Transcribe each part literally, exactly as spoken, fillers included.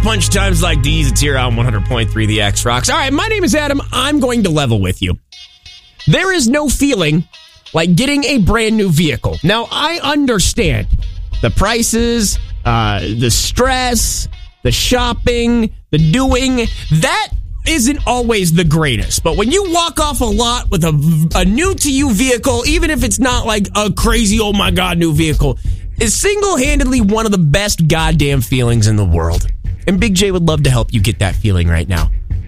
punch times like these. It's here on one hundred point three The X Rocks. All right, my name is Adam. I'm going to level with you. There is no feeling like getting a brand new vehicle. Now, I understand the prices, uh, the stress, the shopping, the doing. That isn't always the greatest. But when you walk off a lot with a, a new-to-you vehicle, even if it's not like a crazy, oh my God, new vehicle, is single-handedly one of the best goddamn feelings in the world. And Big J would love to help you get that feeling right now.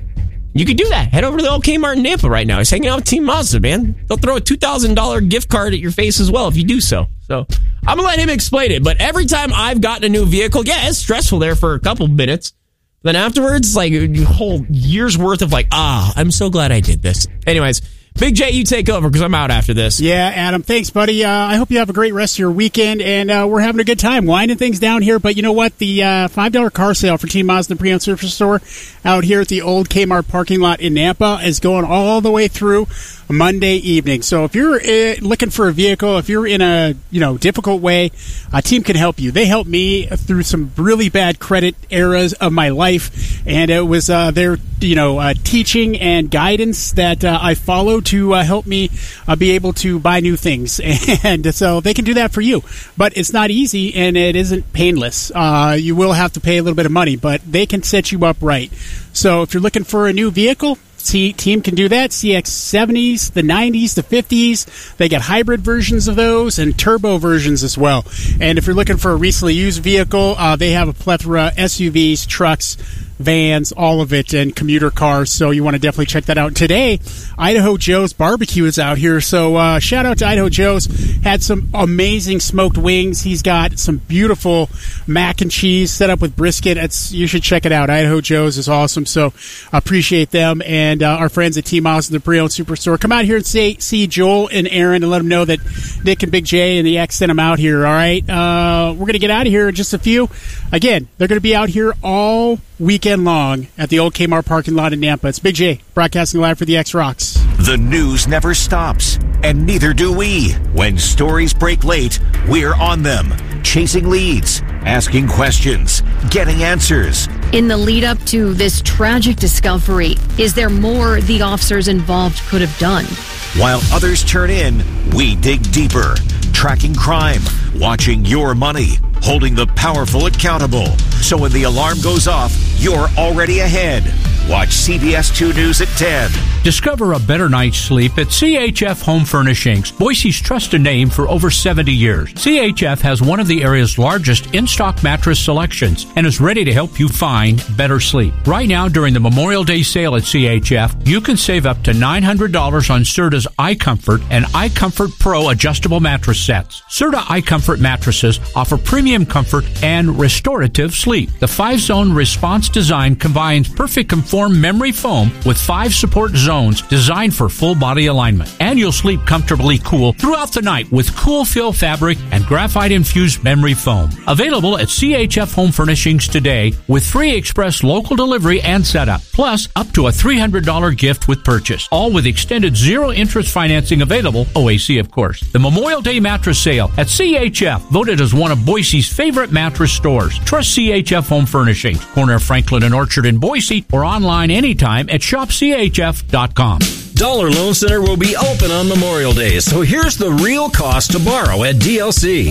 You could do that. Head over to the old Kmart in Nampa right now. He's hanging out with Team Mazda, man. They'll throw a two thousand dollars gift card at your face as well if you do so. So I'm going to let him explain it. But every time I've gotten a new vehicle, yeah, it's stressful there for a couple minutes. Then afterwards, like a whole year's worth of like, ah, I'm so glad I did this. Anyways, Big J, you take over because I'm out after this. Yeah, Adam, thanks, buddy. Uh, I hope you have a great rest of your weekend, and uh, we're having a good time winding things down here. But you know what? The uh, five dollars car sale for Team Mazda Pre-Owned Superstore out here at the old Kmart parking lot in Nampa is going all the way through Monday evening. So if you're uh, looking for a vehicle, if you're in a you know difficult way, a team can help you. They helped me through some really bad credit eras of my life, and it was uh, their you know uh, teaching and guidance that uh, I followed to uh, help me uh, be able to buy new things. And so they can do that for you. But it's not easy, and it isn't painless. Uh, you will have to pay a little bit of money, but they can set you up right. So if you're looking for a new vehicle, C- team can do that. C X seventies, the nineties, the fifties. They got hybrid versions of those and turbo versions as well. And if you're looking for a recently used vehicle, uh, they have a plethora of S U Vs, trucks, vans, all of it, and commuter cars. So you want to definitely check that out. Today, Idaho Joe's Barbecue is out here. So uh, shout out to Idaho Joe's. Had some amazing smoked wings. He's got some beautiful mac and cheese set up with brisket. It's, you should check it out. Idaho Joe's is awesome. So appreciate them. And uh, our friends at Team Mazda, the Pre-Owned Superstore. Come out here and say, see Joel and Aaron and let them know that Nick and Big J and the X sent them out here. All right. Uh, we're going to get out of here in just a few. Again, they're going to be out here all weekend long at the old Kmart parking lot in Nampa. It's Big J, broadcasting live for the X Rocks. The news never stops, and neither do we. When stories break late, we're on them, chasing leads, asking questions, getting answers. In the lead up to this tragic discovery, is there more the officers involved could have done? While others turn in, we dig deeper, tracking crime, watching your money, holding the powerful accountable. So when the alarm goes off, you're already ahead. Watch C B S two News at ten. Discover a better night's sleep at C H F Home Furnishings, Boise's trusted name for over seventy years. C H F has one of the area's largest in-stock mattress selections and is ready to help you find better sleep. Right now, during the Memorial Day sale at C H F, you can save up to nine hundred dollars on Serta's iComfort and iComfort Pro adjustable mattress sets. Serta iComfort mattresses offer premium comfort and restorative sleep. The five-zone response design combines perfect conform memory foam with five support zones designed for full body alignment. And you'll sleep comfortably cool throughout the night with cool fill fabric and graphite-infused memory foam. Available at C H F Home Furnishings today with free express local delivery and setup, plus up to a three hundred dollars gift with purchase. All with extended zero-interest financing available, O A C of course. The Memorial Day mattress sale at C H F, voted as one of Boise's favorite mattress stores. Trust C H F Home Furnishings, corner of Franklin and Orchard in Boise, or online anytime at shop c h f dot com. Dollar Loan Center will be open on Memorial Day, so here's the real cost to borrow at D L C.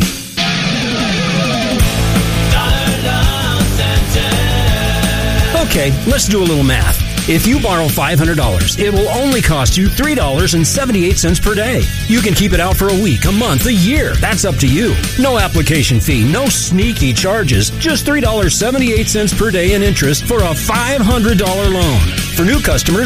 Okay, let's do a little math. If you borrow five hundred dollars, it will only cost you three dollars and seventy-eight cents per day. You can keep it out for a week, a month, a year. That's up to you. No application fee, no sneaky charges. Just three dollars and seventy-eight cents per day in interest for a five hundred dollars loan. For new customers,